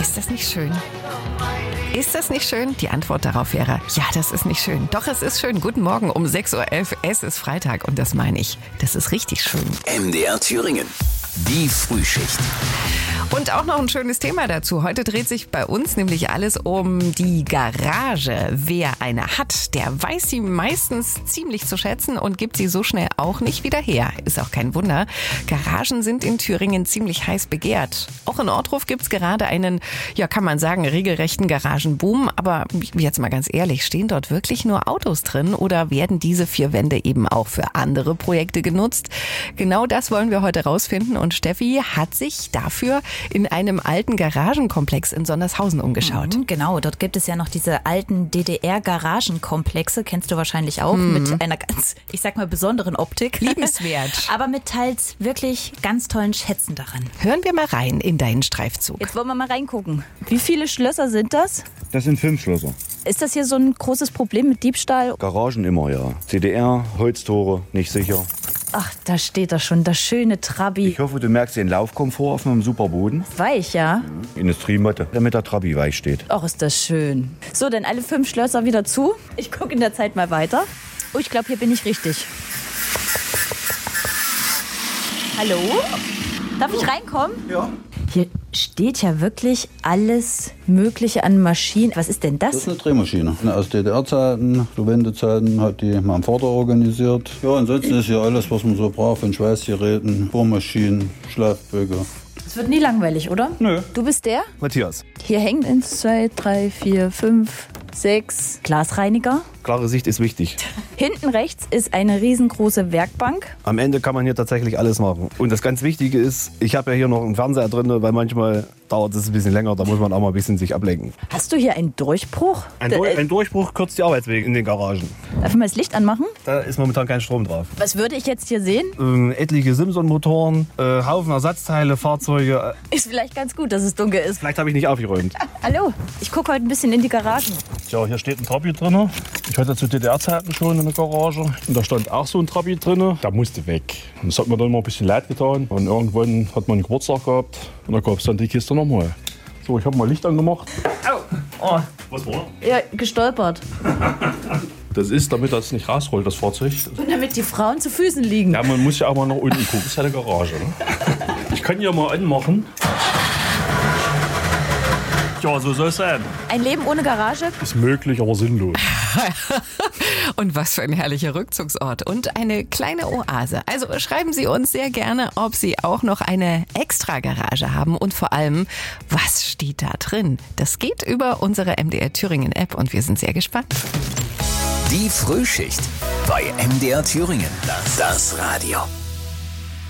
Ist das nicht schön? Ist das nicht schön? Die Antwort darauf wäre, ja, das ist nicht schön. Doch, es ist schön. Guten Morgen um 6.11 Uhr. Es ist Freitag und das meine ich. Das ist richtig schön. MDR Thüringen. Die Frühschicht. Und auch noch ein schönes Thema dazu. Heute dreht sich bei uns nämlich alles um die Garage. Wer eine hat, der weiß sie meistens ziemlich zu schätzen und gibt sie so schnell auch nicht wieder her. Ist auch kein Wunder. Garagen sind in Thüringen ziemlich heiß begehrt. Auch in Ortruf gibt's gerade einen, ja kann man sagen, regelrechten Garagenboom. Aber jetzt mal ganz ehrlich, stehen dort wirklich nur Autos drin oder werden diese 4 Wände eben auch für andere Projekte genutzt? Genau das wollen wir heute rausfinden und Steffi hat sich dafür in einem alten Garagenkomplex in Sondershausen umgeschaut. Genau, dort gibt es ja noch diese alten DDR-Garagenkomplexe, kennst du wahrscheinlich auch, mit einer ganz, ich sag mal, besonderen Optik. Liebenswert. Aber mit teils wirklich ganz tollen Schätzen daran. Hören wir mal rein in deinen Streifzug. Jetzt wollen wir mal reingucken. Wie viele Schlösser sind das? Das sind 5 Schlösser. Ist das hier so ein großes Problem mit Diebstahl? Garagen immer, ja. CDR, Holztore, nicht sicher. Ach, da steht da schon, das schöne Trabi. Ich hoffe, du merkst den Laufkomfort auf einem super Boden. Weich, ja? Industriemotte, damit der Trabi weich steht. Ach, ist das schön. So, dann alle 5 Schlösser wieder zu. Ich gucke in der Zeit mal weiter. Oh, ich glaube, hier bin ich richtig. Hallo? Darf ich reinkommen? Ja. Hier steht ja wirklich alles Mögliche an Maschinen. Was ist denn Das das? ist eine Drehmaschine. Aus DDR-Zeiten, zu Wendezeiten hat die mein Vater organisiert. Ja, ansonsten ist hier alles, was man so braucht, von Schweißgeräten, Bohrmaschinen, Schleifböcke. Es wird nie langweilig, oder? Nö. Du bist der? Matthias, Hier hängen 1, 2, 3, 4, 5, 6 Glasreiniger. klare Sicht ist wichtig. Hinten rechts ist eine riesengroße Werkbank. Am Ende kann man hier tatsächlich alles machen. Und das ganz Wichtige ist, ich habe ja hier noch einen Fernseher drin, weil manchmal dauert es ein bisschen länger, da muss man auch mal ein bisschen sich ablenken. Hast du hier einen Durchbruch? Ein Durchbruch kürzt die Arbeitswege in den Garagen. Darf ich mal das Licht anmachen? Da ist momentan kein Strom drauf. Was würde ich jetzt hier sehen? Etliche Simson-Motoren, Haufen Ersatzteile, Fahrzeuge. Ist vielleicht ganz gut, dass es dunkel ist. Vielleicht habe ich nicht aufgeräumt. Hallo, ich gucke heute ein bisschen in die Garagen. Tja, hier steht ein Trabi drin. Ich hatte zu DDR-Zeiten schon in der Garage. Und da stand auch so ein Trabi drin. Der musste weg. Und das hat mir dann immer ein bisschen leid getan. Und irgendwann hat man einen Geburtstag gehabt. Und da gab es dann die Kiste nochmal. So, ich habe mal Licht angemacht. Oh, Was war? ja, gestolpert. Das ist, damit das nicht rausrollt, das Fahrzeug. Und damit die Frauen zu Füßen liegen. Ja, man muss ja auch mal nach unten gucken. Das ist ja eine Garage. Ne? Ich kann ja mal anmachen. Ja, so soll es sein. Ein Leben ohne Garage? Ist möglich, aber sinnlos. Und was für ein herrlicher Rückzugsort und eine kleine Oase. Also schreiben Sie uns sehr gerne, ob Sie auch noch eine Extra-Garage haben und vor allem, was steht da drin? Das geht über unsere MDR Thüringen App und wir sind sehr gespannt. Die Frühschicht bei MDR Thüringen. Das Radio.